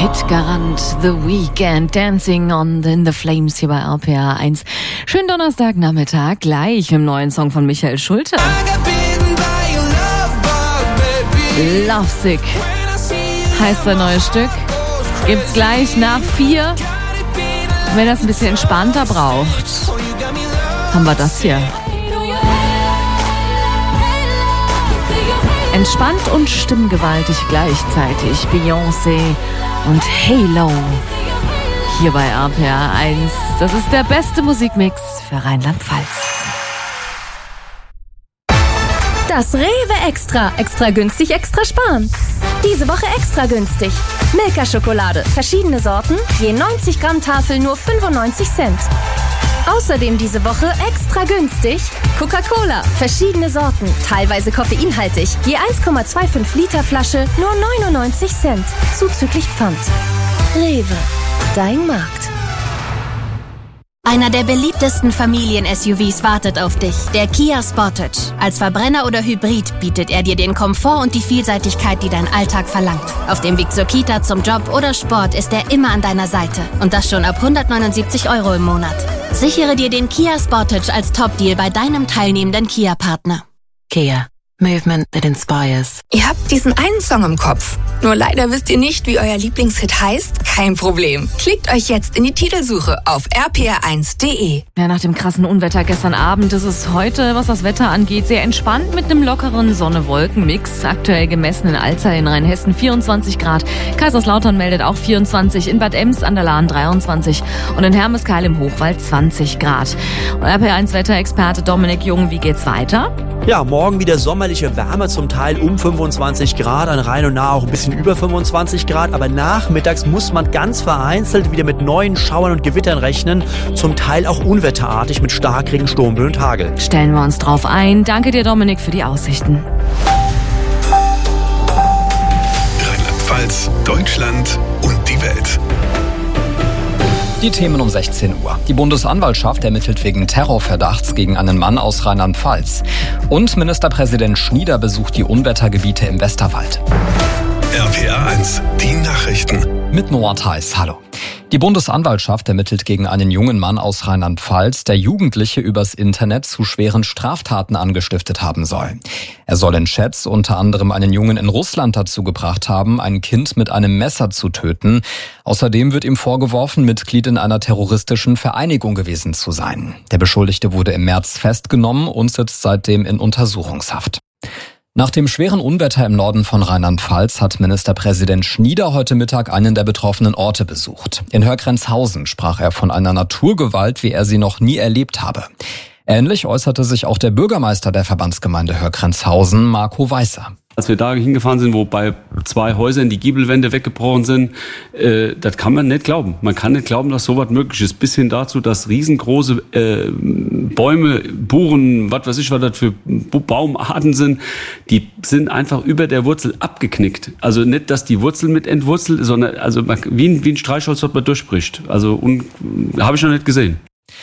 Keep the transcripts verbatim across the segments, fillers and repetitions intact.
Hitgarant, The Weeknd, Dancing on in the Flames hier bei R P R eins. Schönen Donnerstagnachmittag, gleich mit dem neuen Song von Michael Schulte. Lovesick heißt sein neues Stück. Gibt's gleich nach vier. Wenn ihr es ein bisschen entspannter braucht, haben wir das hier. Entspannt und stimmgewaltig gleichzeitig. Beyoncé und Halo. Hier bei R P R eins. Das ist der beste Musikmix für Rheinland-Pfalz. Das Rewe Extra. Extra günstig, extra sparen. Diese Woche extra günstig. Milka-Schokolade. Verschiedene Sorten. Je neunzig Gramm Tafel nur fünfundneunzig Cent. Außerdem diese Woche extra günstig Coca-Cola, verschiedene Sorten, teilweise koffeinhaltig, je eins Komma fünfundzwanzig Liter Flasche, nur neunundneunzig Cent, zuzüglich Pfand. Rewe, dein Markt. Einer der beliebtesten Familien-S U Vs wartet auf dich, der Kia Sportage. Als Verbrenner oder Hybrid bietet er dir den Komfort und die Vielseitigkeit, die dein Alltag verlangt. Auf dem Weg zur Kita, zum Job oder Sport ist er immer an deiner Seite. Und das schon ab hundertneunundsiebzig Euro im Monat. Sichere dir den Kia Sportage als Top-Deal bei deinem teilnehmenden Kia-Partner. Kia. Movement that inspires. Ihr habt diesen einen Song im Kopf. Nur leider wisst ihr nicht, wie euer Lieblingshit heißt? Kein Problem. Klickt euch jetzt in die Titelsuche auf r p r eins punkt d e. Ja, nach dem krassen Unwetter gestern Abend ist es heute, was das Wetter angeht, sehr entspannt mit einem lockeren Sonne-Wolken-Mix. Aktuell gemessen in Alzey in Rheinhessen vierundzwanzig Grad. Kaiserslautern meldet auch vierundzwanzig, in Bad Ems an der Lahn dreiundzwanzig und in Hermeskeil im Hochwald zwanzig Grad. Und R P R eins Wetterexperte Dominik Jung, wie geht's weiter? Ja, morgen wieder sommerliche Wärme, zum Teil um fünfundzwanzig Grad, an Rhein und Nahe auch ein bisschen über fünfundzwanzig Grad, aber nachmittags muss man ganz vereinzelt wieder mit neuen Schauern und Gewittern rechnen, zum Teil auch unwetterartig mit Starkregen, Sturmböen und Hagel. Stellen wir uns drauf ein. Danke dir, Dominik, für die Aussichten. Rheinland-Pfalz, Deutschland und die Welt. Die Themen um sechzehn Uhr. Die Bundesanwaltschaft ermittelt wegen Terrorverdachts gegen einen Mann aus Rheinland-Pfalz. Und Ministerpräsident Schnieder besucht die Unwettergebiete im Westerwald. R P R eins, die Nachrichten. Mit Noah Theis, hallo. Die Bundesanwaltschaft ermittelt gegen einen jungen Mann aus Rheinland-Pfalz, der Jugendliche übers Internet zu schweren Straftaten angestiftet haben soll. Er soll in Chats unter anderem einen Jungen in Russland dazu gebracht haben, ein Kind mit einem Messer zu töten. Außerdem wird ihm vorgeworfen, Mitglied in einer terroristischen Vereinigung gewesen zu sein. Der Beschuldigte wurde im März festgenommen und sitzt seitdem in Untersuchungshaft. Nach dem schweren Unwetter im Norden von Rheinland-Pfalz hat Ministerpräsident Schnieder heute Mittag einen der betroffenen Orte besucht. In Hörgrenzhausen sprach er von einer Naturgewalt, wie er sie noch nie erlebt habe. Ähnlich äußerte sich auch der Bürgermeister der Verbandsgemeinde Hörgrenzhausen, Marco Weißer. Als wir da hingefahren sind, wo bei zwei Häusern die Giebelwände weggebrochen sind, äh, das kann man nicht glauben. Man kann nicht glauben, dass sowas möglich ist. Bis hin dazu, dass riesengroße äh, Bäume, Buchen, was weiß ich, was das für Baumarten sind, die sind einfach über der Wurzel abgeknickt. Also nicht, dass die Wurzel mit entwurzelt, sondern also wie ein, wie ein Streichholz, was man durchbricht. Also habe ich noch nicht gesehen.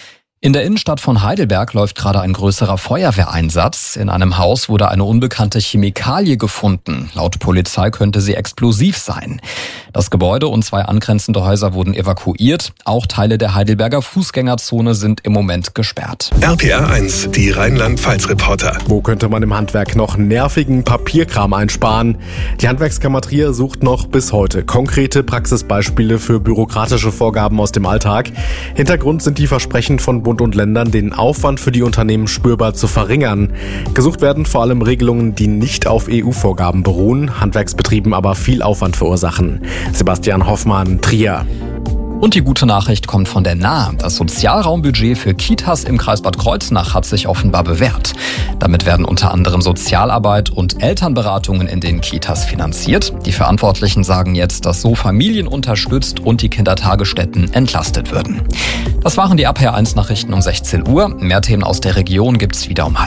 In der Innenstadt von Heidelberg läuft gerade ein größerer Feuerwehreinsatz. In einem Haus wurde eine unbekannte Chemikalie gefunden. Laut Polizei könnte sie explosiv sein. Das Gebäude und zwei angrenzende Häuser wurden evakuiert. Auch Teile der Heidelberger Fußgängerzone sind im Moment gesperrt. R P R eins, die Rheinland-Pfalz-Reporter. Wo könnte man im Handwerk noch nervigen Papierkram einsparen? Die Handwerkskammer Trier sucht noch bis heute konkrete Praxisbeispiele für bürokratische Vorgaben aus dem Alltag. Hintergrund sind die Versprechen von Bund und Ländern, den Aufwand für die Unternehmen spürbar zu verringern. Gesucht werden vor allem Regelungen, die nicht auf E U-Vorgaben beruhen, Handwerksbetrieben aber viel Aufwand verursachen. Sebastian Hoffmann, Trier. Und die gute Nachricht kommt von der N A H. Das Sozialraumbudget für Kitas im Kreis Bad Kreuznach hat sich offenbar bewährt. Damit werden unter anderem Sozialarbeit und Elternberatungen in den Kitas finanziert. Die Verantwortlichen sagen jetzt, dass so Familien unterstützt und die Kindertagesstätten entlastet würden. Das waren die R P R eins Nachrichten um sechzehn Uhr. Mehr Themen aus der Region gibt's wieder um halb.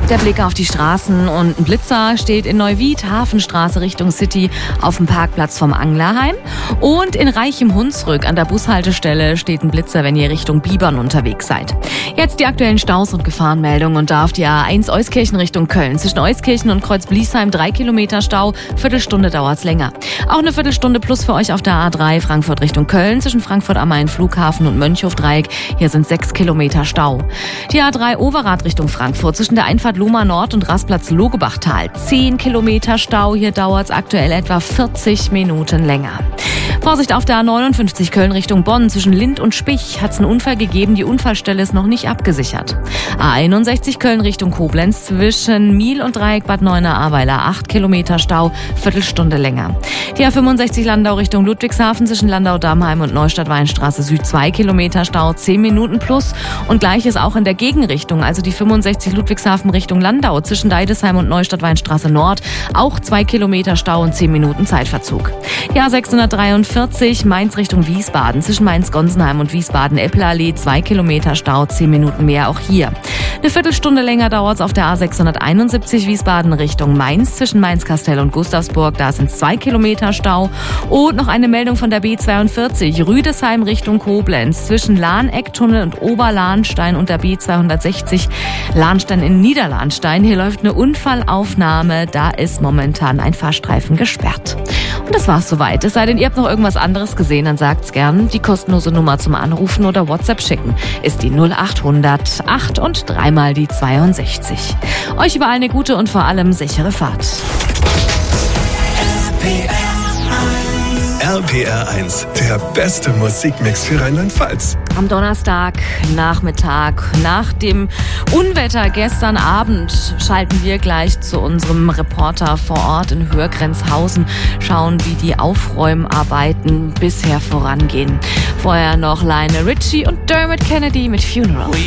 Der Blick auf die Straßen und ein Blitzer steht in Neuwied, Hafenstraße Richtung City auf dem Parkplatz vom Anglerheim. Und in Reichem Hunsrück an der Bushaltestelle steht ein Blitzer, wenn ihr Richtung Bibern unterwegs seid. Jetzt die aktuellen Staus und Gefahrenmeldungen und da auf die A eins Euskirchen Richtung Köln. Zwischen Euskirchen und Kreuz-Bliesheim drei Kilometer Stau, Viertelstunde dauert's länger. Auch eine Viertelstunde plus für euch auf der A drei Frankfurt Richtung Köln zwischen Frankfurt am Main Flughafen und Mönchhof-Dreieck. Hier sind sechs Kilometer Stau. Die A drei Overath Richtung Frankfurt zwischen der Einfahrt Lohmar Nord und Rastplatz Logebachtal. zehn Kilometer Stau, hier dauert's aktuell etwa vierzig Minuten länger. Vorsicht auf der A neunundfünfzig Köln Richtung Bonn. Zwischen Lind und Spich hat's einen Unfall gegeben. Die Unfallstelle ist noch nicht abgesichert. A einundsechzig Köln Richtung Koblenz. Zwischen Miel und Dreieck Bad Neuenahr-Ahrweiler. acht Kilometer Stau, Viertelstunde länger. Die A fünfundsechzig Landau Richtung Ludwigshafen. Zwischen Landau-Damheim und Neustadt-Weinstraße Süd zwei Kilometer Stau, zehn Minuten plus. Und gleiches auch in der Gegenrichtung. Also die fünfundsechzig Ludwigshafen Richtung Landau. Zwischen Deidesheim und Neustadt-Weinstraße Nord. Auch zwei Kilometer Stau und zehn Minuten Zeitverzug. Die A sechshundertdreiundvierzig Mainz Richtung Wiesbaden. Zwischen Mainz-Gonsenheim und Wiesbaden-Epplerallee zwei Kilometer Stau, zehn Minuten mehr auch hier. Eine Viertelstunde länger dauert es auf der A sechshunderteinundsiebzig Wiesbaden Richtung Mainz. Zwischen Mainz-Kastel und Gustavsburg, da sind zwei Kilometer Stau. Und noch eine Meldung von der B zweiundvierzig Rüdesheim Richtung Koblenz. Zwischen Lahn-Ecktunnel und Oberlahnstein und der B zweihundertsechzig Lahnstein in Niederlahnstein. Hier läuft eine Unfallaufnahme. Da ist momentan ein Fahrstreifen gesperrt. Und das war's soweit. Es sei denn, ihr habt noch irgendwas anderes gesehen, dann sagt's gern. Die kostenlose Nummer zum Anrufen oder WhatsApp schicken ist die null achthundert acht und dreimal die zweiundsechzig. Euch überall eine gute und vor allem sichere Fahrt. R P R eins, der beste Musikmix für Rheinland-Pfalz. Am Donnerstag, Nachmittag, nach dem Unwetter gestern Abend schalten wir gleich zu unserem Reporter vor Ort in Höhrgrenzhausen, schauen, wie die Aufräumarbeiten bisher vorangehen. Vorher noch Lionel Richie und Dermot Kennedy mit Funeral.